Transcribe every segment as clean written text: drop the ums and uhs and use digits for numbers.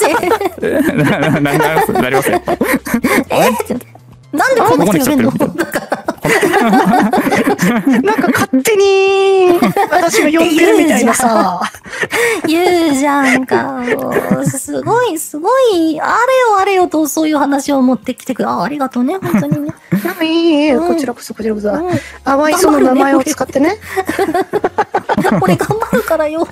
なりますよ。 なんでこの人呼べんの？ なんか勝手に私が呼んでるみたいなさ。 言うじゃんか。すごい、あれよあれよとそういう話を持ってきてくれ。ありがとうね、本当にね。 いい、こちらこそ。淡いその名前を使ってね。 俺頑張るからよ。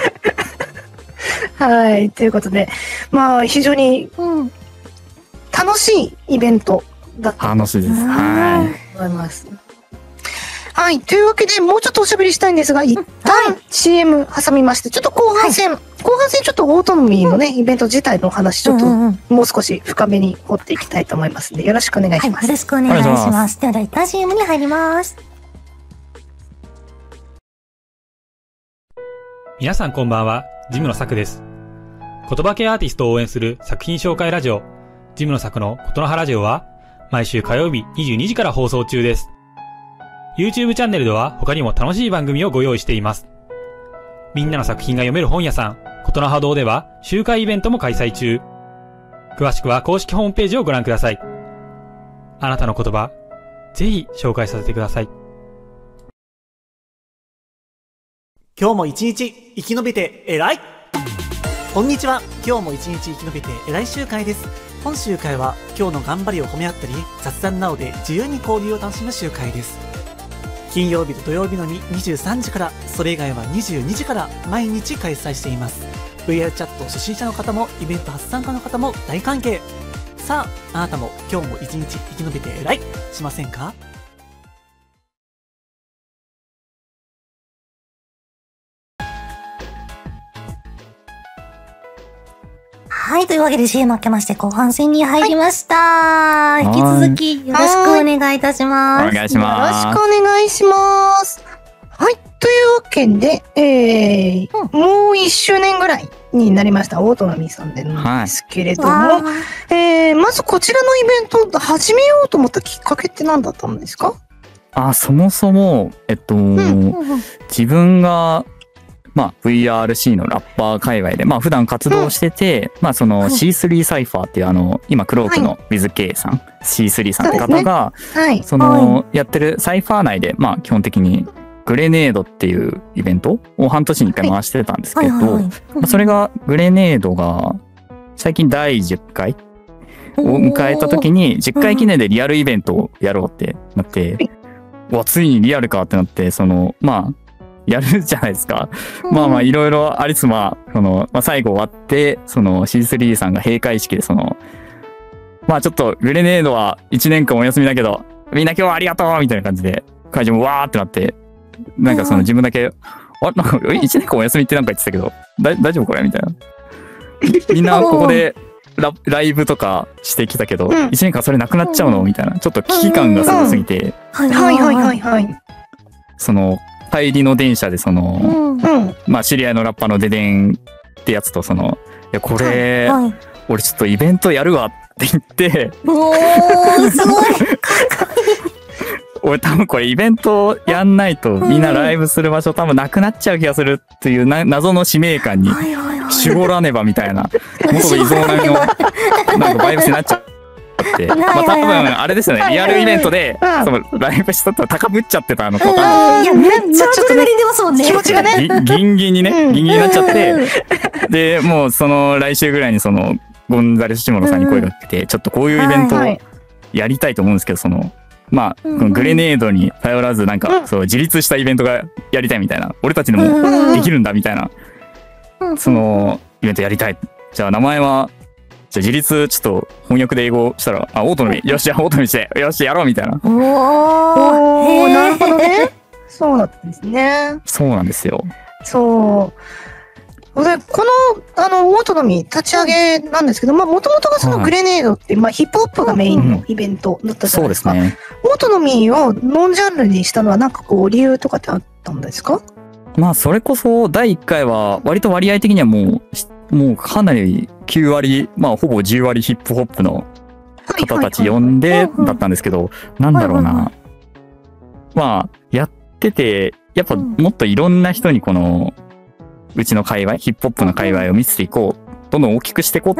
はい、ということで、まあ非常に楽しいイベントだったと楽しいです。は思います。はい、というわけでもうちょっとおしゃべりしたいんですが、一旦 CM 挟みまして、ちょっと後半戦ちょっとオートノミーのね、イベント自体のお話、ちょっともう少し深めに掘っていきたいと思いますので、よろしくお願いします。 よろしくお願いします。では、一旦 CM に入ります。 皆さんこんばんは、ジムのサクです。言葉系アーティストを応援する作品紹介ラジオ、ジムのサクのことのはラジオは、毎週火曜日22時から放送中です。YouTube チャンネルでは他にも楽しい番組をご用意しています。みんなの作品が読める本屋さん、ことのは堂では集会イベントも開催中。詳しくは公式ホームページをご覧ください。あなたの言葉、ぜひ紹介させてください。 今日も一日生き延びて偉い。こんにちは。今日も一日生き延びて偉い集会です。本集会は今日の頑張りを褒め合ったり、雑談などで自由に交流を楽しむ集会です。金曜日と土曜日のみ23時から、それ以外は22時から毎日開催しています。VR チャット初心者の方もイベント初参加の方も大歓迎。さあ、あなたも今日も一日生き延びて偉いしませんか？ はい、というわけで CM 明けまして後半戦に入りました。引き続きよろしくお願いいたします。 お願いします。 よろしくお願いします。はい、というわけで、もう1周年ぐらいになりましたオートノミーさんなんですけれども、まずこちらのイベント始めようと思ったきっかけって何だったんですか？ そもそも自分がVRC のラッパー界隈で、普段活動してて、その C3 サイファーっていう今クロークの WithK さん、C3 さんって方が、そのやってるサイファー内で、基本的にグレネードっていうイベントを半年に1回回してたんですけど、それがグレネードが最近第10回を迎えた時に、10回記念でリアルイベントをやろうってなって、ついにリアルかってなって、やるじゃないですか。いろいろありつつ最後終わって、C3 さんが閉会式でちょっとグレネードは1年間お休みだけど、みんな今日はありがとうみたいな感じで、会場もわーってなって、自分だけ、1年間お休みって言ってたけど、大丈夫これみたいな。みんなここでライブとかしてきたけど、1年間それなくなっちゃうのみたいな。ちょっと危機感がすごすぎて。帰りの電車で知り合いのラッパーのデデンってやつといやこれ、俺ちょっとイベントやるわって言って、 すごい俺多分これイベントやんないとみんなライブする場所多分なくなっちゃう気がするっていう謎の使命感に絞らねばみたいな、元依存並みのバイブスになっちゃう。多分あれですよね、リアルイベントでライブしたと高ぶっちゃってたのか分かんない。 めっちゃアドレナリン出ますもんね。 気持ちがねギンギンになっちゃって、でもう来週ぐらいにゴンザレス・シモノさんに声がかけて、ちょっとこういうイベントをやりたいと思うんですけど、このグレネードに頼らず自立したイベントがやりたいみたいな、俺たちでもできるんだみたいな、イベントやりたい。じゃあ名前はじゃあ自立ちょっと翻訳で英語したら、オートノミー、よし、オートノミーして、よし、やろうみたいな。 なるほどね。そうだったんですね。 そうなんですよ。 で、この、オートノミー立ち上げなんですけど、もともとがグレネードって、ヒップホップがメインのイベントだったじゃないですか。 そうですね。 オートノミーをノンジャンルにしたのは理由とかってあったんですか？ それこそ第1回は割と割合的にはもうかなり9割、ほぼ10割ヒップホップの方たち呼んでだったんですけど、なんだろうな。やってて、やっぱもっといろんな人にうちの界隈、ヒップホップの界隈を見せていこう。どんどん大きくしていこうっ